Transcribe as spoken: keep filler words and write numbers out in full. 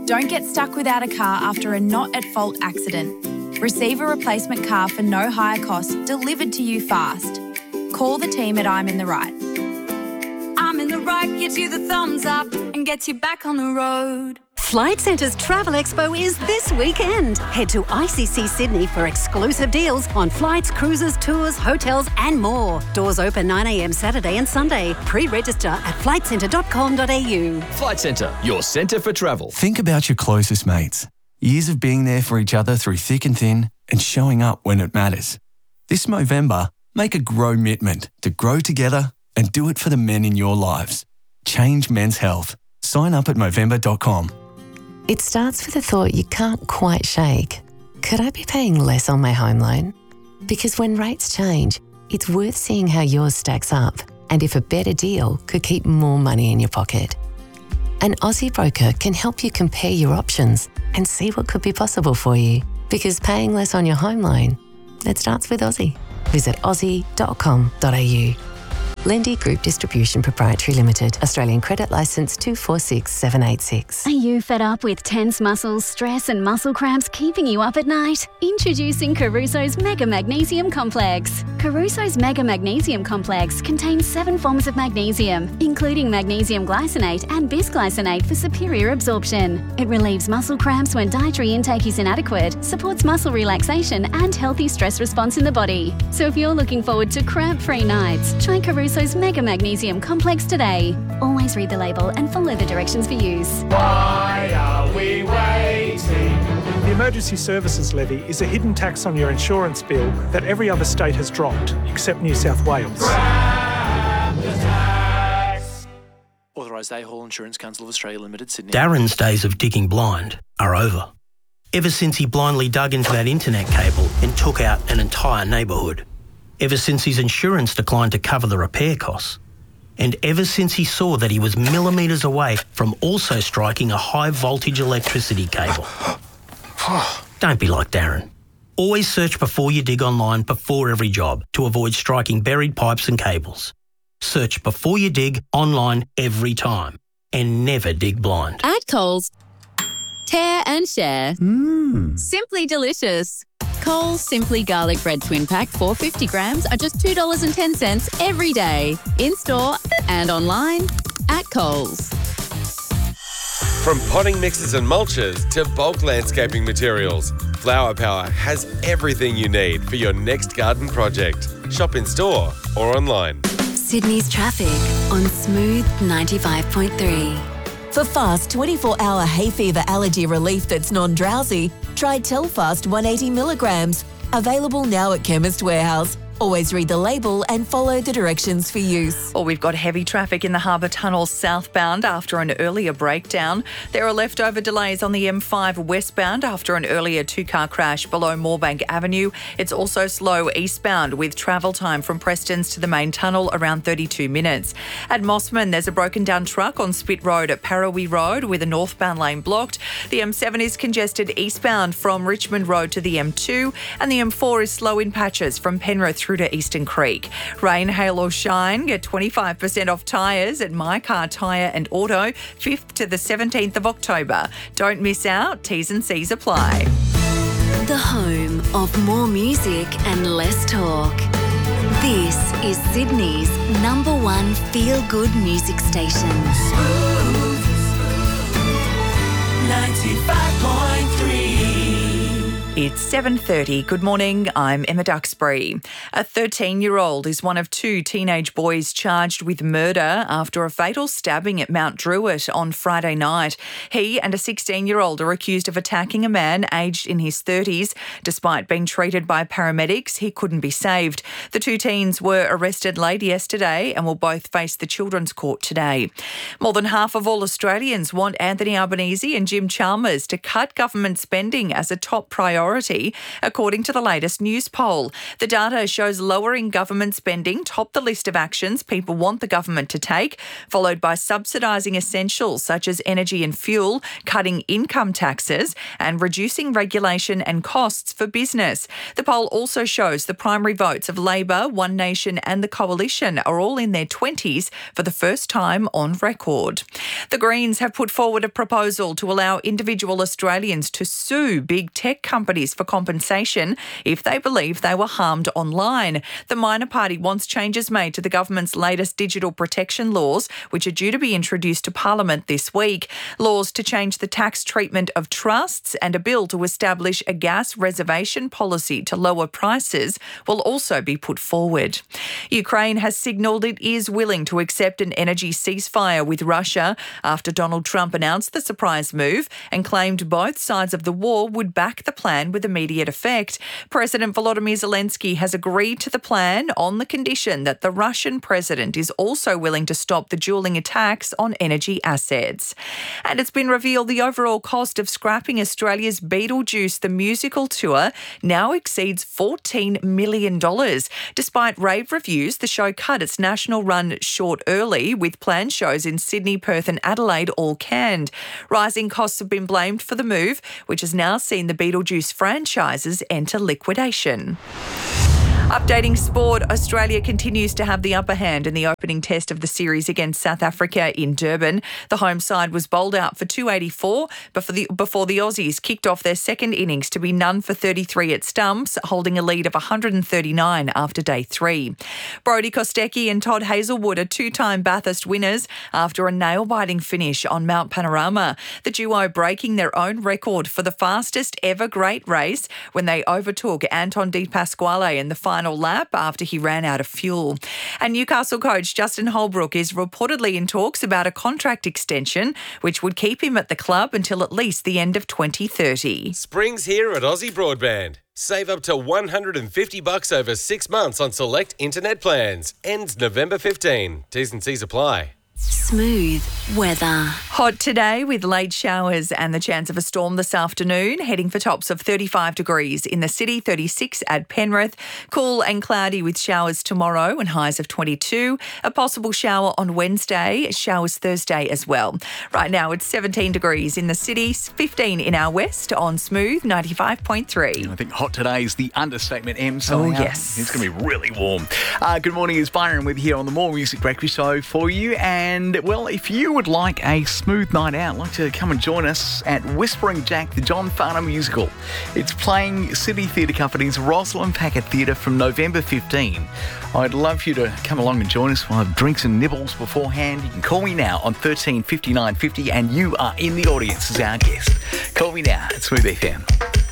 Don't get stuck without a car after a not-at-fault accident. Receive a replacement car for no higher cost delivered to you fast. Call the team at I'm in the Right. I'm in the Right gives you the thumbs up and gets you back on the road. Flight Centre's Travel Expo is this weekend. Head to I C C Sydney for exclusive deals on flights, cruises, tours, hotels and more. Doors open nine a m Saturday and Sunday. Pre-register at flight centre dot com dot a u. Flight Centre, your centre for travel. Think about your closest mates. Years of being there for each other through thick and thin and showing up when it matters. This Movember, make a grow-mitment to grow together and do it for the men in your lives. Change men's health. Sign up at movember dot com. It starts with a thought you can't quite shake. Could I be paying less on my home loan? Because when rates change, it's worth seeing how yours stacks up and if a better deal could keep more money in your pocket. An Aussie broker can help you compare your options and see what could be possible for you. Because paying less on your home loan, it starts with Aussie. Visit aussie dot com dot a u. Lendi Group Distribution Proprietary Limited. Australian Credit Licence two four six seven eight six. Are you fed up with tense muscles, stress and muscle cramps keeping you up at night? Introducing Caruso's Mega Magnesium Complex. Caruso's Mega Magnesium Complex contains seven forms of magnesium, including magnesium glycinate and bisglycinate for superior absorption. It relieves muscle cramps when dietary intake is inadequate, supports muscle relaxation and healthy stress response in the body. So if you're looking forward to cramp-free nights, try Caruso's Mega Magnesium Complex today. Always read the label and follow the directions for use. Why are we waiting? The Emergency Services Levy is a hidden tax on your insurance bill that every other state has dropped, except New South Wales. Grab the tax. Authorised A Hall Insurance Council of Australia Limited, Sydney. Darren's days of digging blind are over. Ever since he blindly dug into that internet cable and took out an entire neighbourhood. Ever since his insurance declined to cover the repair costs. And ever since he saw that he was millimetres away from also striking a high voltage electricity cable. Don't be like Darren. Always search before you dig online before every job to avoid striking buried pipes and cables. Search before you dig online every time and never dig blind. At Coles, tear and share. Mmm. Simply delicious. Coles Simply Garlic Bread Twin Pack four hundred fifty grams are just two dollars and ten cents every day. In-store and online at Coles. From potting mixes and mulches to bulk landscaping materials, Flower Power has everything you need for your next garden project. Shop in store or online. Sydney's traffic on Smooth ninety-five point three. For fast twenty-four hour hay fever allergy relief that's non-drowsy, try Telfast one hundred eighty milligrams. Available now at Chemist Warehouse. Always read the label and follow the directions for use. Well, we've got heavy traffic in the Harbour Tunnel southbound after an earlier breakdown. There are leftover delays on the M five westbound after an earlier two-car crash below Moorebank Avenue. It's also slow eastbound with travel time from Prestons to the main tunnel around thirty-two minutes. At Mossman, there's a broken down truck on Spit Road at Parawee Road with a northbound lane blocked. The M seven is congested eastbound from Richmond Road to the M two and the M four is slow in patches from Penrith through to Eastern Creek. Rain, hail or shine, get twenty-five percent off tyres at My Car Tyre and Auto, fifth to the seventeenth of October. Don't miss out, T's and C's apply. The home of more music and less talk. This is Sydney's number one feel-good music station. Smooth ninety-five point three. It's seven thirty. Good morning, I'm Emma Duxbury. A thirteen-year-old is one of two teenage boys charged with murder after a fatal stabbing at Mount Druitt on Friday night. He and a sixteen-year-old are accused of attacking a man aged in his thirties. Despite being treated by paramedics, he couldn't be saved. The two teens were arrested late yesterday and will both face the Children's Court today. More than half of all Australians want Anthony Albanese and Jim Chalmers to cut government spending as a top priority majority, according to the latest news poll. The data shows lowering government spending topped the list of actions people want the government to take, followed by subsidising essentials such as energy and fuel, cutting income taxes and reducing regulation and costs for business. The poll also shows the primary votes of Labor, One Nation and the Coalition are all in their twenties for the first time on record. The Greens have put forward a proposal to allow individual Australians to sue big tech companies for compensation if they believe they were harmed online. The minor party wants changes made to the government's latest digital protection laws, which are due to be introduced to Parliament this week. Laws to change the tax treatment of trusts and a bill to establish a gas reservation policy to lower prices will also be put forward. Ukraine has signalled it is willing to accept an energy ceasefire with Russia after Donald Trump announced the surprise move and claimed both sides of the war would back the plan with immediate effect. President Volodymyr Zelensky has agreed to the plan on the condition that the Russian president is also willing to stop the dueling attacks on energy assets. And it's been revealed the overall cost of scrapping Australia's Beetlejuice the musical tour now exceeds fourteen million dollars. Despite rave reviews, the show cut its national run short early, with planned shows in Sydney, Perth and Adelaide all canned. Rising costs have been blamed for the move, which has now seen the Beetlejuice franchises enter liquidation. Updating sport, Australia continues to have the upper hand in the opening test of the series against South Africa in Durban. The home side was bowled out for two eighty-four before the, before the Aussies kicked off their second innings to be none for thirty-three at stumps, holding a lead of one hundred thirty-nine after day three. Brodie Kostecki and Todd Hazelwood are two-time Bathurst winners after a nail-biting finish on Mount Panorama. The duo breaking their own record for the fastest ever great race when they overtook Anton De Pasquale in the final final lap after he ran out of fuel. And Newcastle coach Justin Holbrook is reportedly in talks about a contract extension which would keep him at the club until at least the end of twenty thirty. Spring's here at Aussie Broadband. Save up to one hundred fifty bucks over six months on select internet plans. Ends November fifteenth. T's and C's apply. Smooth weather. Hot today with late showers and the chance of a storm this afternoon, heading for tops of thirty-five degrees in the city, thirty-six at Penrith. Cool and cloudy with showers tomorrow and highs of twenty-two. A possible shower on Wednesday, showers Thursday as well. Right now it's seventeen degrees in the city, fifteen in our west on Smooth ninety-five point three. I think hot today is the understatement, Em. So oh, uh, yes. It's going to be really warm. Uh, good morning, it's Byron with you here on the More Music Breakfast Show for you. And, well, if you would like a smooth night out, I'd like to come and join us at Whispering Jack, the John Farnham musical. It's playing Sydney Theatre Company's Rosalind Packard Theatre from November fifteenth. I'd love you to come along and join us. We'll have drinks and nibbles beforehand. You can call me now on thirteen fifty-nine fifty and you are in the audience as our guest. Call me now at Smooth F M.